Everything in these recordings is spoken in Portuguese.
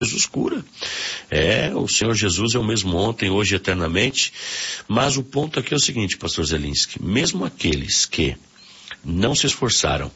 Jesus cura. O Senhor Jesus é o mesmo ontem, hoje e eternamente. Mas o ponto aqui é o seguinte, pastor Zelinski, mesmo aqueles que não se esforçaram,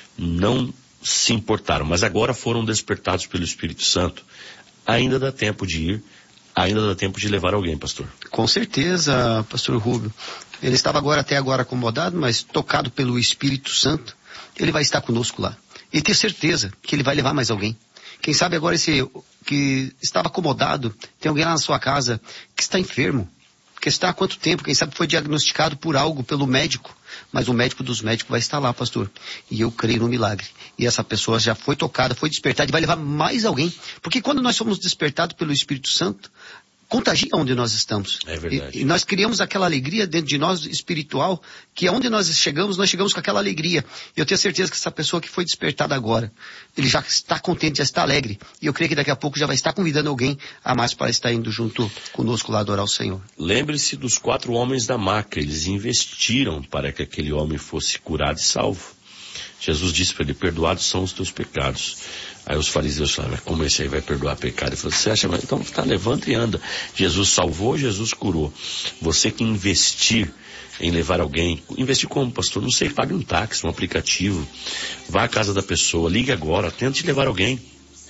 não se importaram, mas agora foram despertados pelo Espírito Santo, ainda dá tempo de ir, ainda dá tempo de levar alguém, pastor. Com certeza, pastor Rubio. Ele estava até agora acomodado, mas tocado pelo Espírito Santo, ele vai estar conosco lá. E ter certeza que ele vai levar mais alguém. Quem sabe agora esse que estava acomodado, tem alguém lá na sua casa que está enfermo, que está há quanto tempo, quem sabe foi diagnosticado por algo pelo médico, mas o médico dos médicos vai estar lá, pastor. E eu creio no milagre. E essa pessoa já foi tocada, foi despertada e vai levar mais alguém. Porque quando nós somos despertados pelo Espírito Santo, contagia onde nós estamos. É verdade. E nós criamos aquela alegria dentro de nós espiritual, que aonde nós chegamos com aquela alegria. E eu tenho certeza que essa pessoa que foi despertada agora, ele já está contente, já está alegre. E eu creio que daqui a pouco já vai estar convidando alguém a mais para estar indo junto conosco lá adorar o Senhor. Lembre-se dos 4 homens da maca, eles investiram para que aquele homem fosse curado e salvo. Jesus disse para ele, perdoados são os teus pecados. Aí os fariseus falaram, mas como esse aí vai perdoar pecado? Ele falou, você acha, mas então levanta e anda. Jesus salvou, Jesus curou. Você que investir em levar alguém, investir como, pastor? Não sei, pague um táxi, um aplicativo, vá à casa da pessoa, ligue agora, tente levar alguém.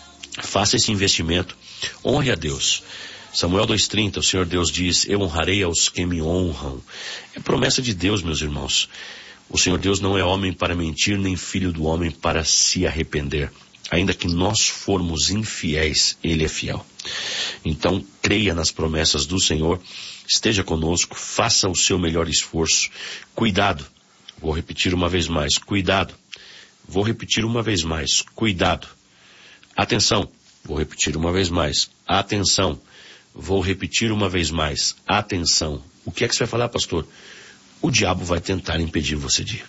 Faça esse investimento, honre a Deus. Samuel 2,30, o Senhor Deus diz, eu honrarei aos que me honram. É promessa de Deus, meus irmãos. O Senhor Deus não é homem para mentir, nem filho do homem para se arrepender. Ainda que nós formos infiéis, Ele é fiel. Então, creia nas promessas do Senhor, esteja conosco, faça o seu melhor esforço. Cuidado, vou repetir uma vez mais, cuidado. Vou repetir uma vez mais, cuidado. Atenção, vou repetir uma vez mais, atenção. Vou repetir uma vez mais, atenção. O que é que você vai falar, pastor? O diabo vai tentar impedir você de ir.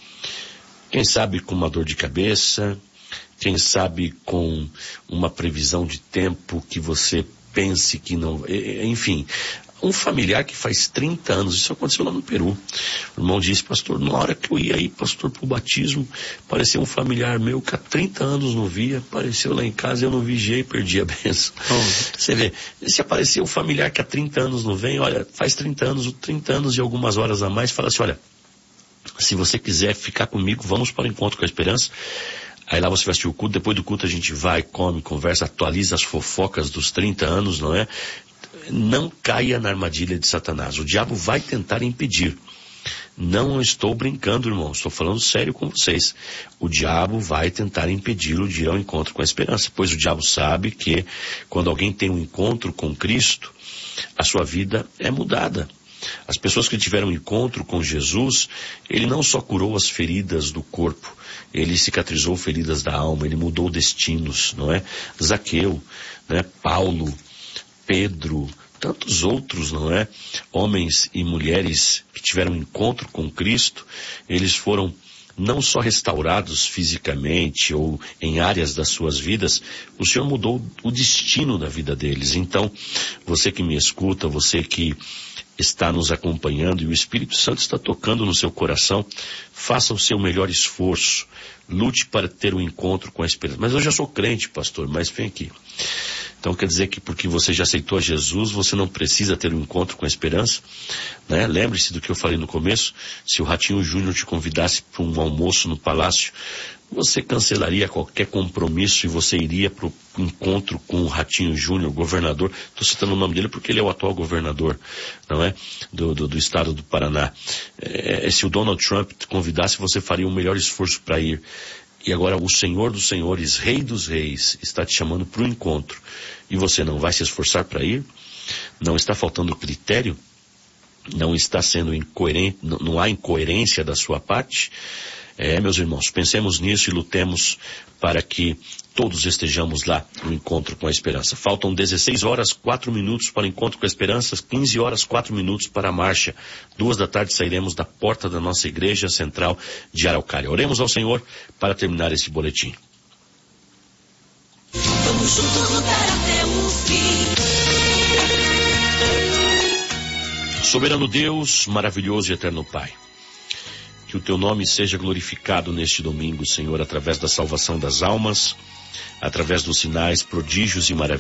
Quem sabe com uma dor de cabeça, quem sabe com uma previsão de tempo que você pense que não... Enfim, um familiar que faz 30 anos, isso aconteceu lá no Peru. O irmão disse, pastor, na hora que eu ia aí, pastor, pro batismo, apareceu um familiar meu que há 30 anos não via, apareceu lá em casa, eu não vigiei e perdi a bênção. Você vê, se aparecer um familiar que há 30 anos não vem, olha, faz 30 anos e algumas horas a mais, fala assim, olha, se você quiser ficar comigo, vamos para o Encontro com a Esperança. Aí lá você vai assistir o culto, depois do culto a gente vai, come, conversa, atualiza as fofocas dos 30 anos, não é? Não caia na armadilha de Satanás. O diabo vai tentar impedir. Não estou brincando, irmão. Estou falando sério com vocês. O diabo vai tentar impedi-lo de ir ao encontro com a esperança. Pois o diabo sabe que quando alguém tem um encontro com Cristo, a sua vida é mudada. As pessoas que tiveram um encontro com Jesus, ele não só curou as feridas do corpo, ele cicatrizou feridas da alma, ele mudou destinos, não é? Zaqueu, né? Paulo, Pedro, tantos outros, não é? Homens e mulheres que tiveram um encontro com Cristo, eles foram não só restaurados fisicamente ou em áreas das suas vidas, o Senhor mudou o destino da vida deles. Então, você que me escuta, você que está nos acompanhando e o Espírito Santo está tocando no seu coração, faça o seu melhor esforço, lute para ter um encontro com a esperança. Mas eu já sou crente, pastor, mas vem aqui. Então quer dizer que porque você já aceitou Jesus, você não precisa ter um encontro com a esperança, né? Lembre-se do que eu falei no começo, se o Ratinho Júnior te convidasse para um almoço no palácio, você cancelaria qualquer compromisso e você iria para o encontro com o Ratinho Júnior, governador. Estou citando o nome dele porque ele é o atual governador, não é? Do estado do Paraná. Se o Donald Trump te convidasse, você faria um melhor esforço para ir. E agora o Senhor dos Senhores, Rei dos Reis, está te chamando para o encontro. E você não vai se esforçar para ir? Não está faltando critério? Não está sendo incoerente? Não há incoerência da sua parte? Meus irmãos, pensemos nisso e lutemos para que todos estejamos lá no encontro com a esperança. Faltam 16 horas, 4 minutos para o encontro com a esperança, 15 horas, 4 minutos para a marcha. 2 da tarde sairemos da porta da nossa igreja central de Araucária. Oremos ao Senhor para terminar esse boletim. Vamos juntos lutar até o fim. Soberano Deus, maravilhoso e eterno Pai, que o teu nome seja glorificado neste domingo, Senhor, através da salvação das almas, através dos sinais, prodígios e maravilhas.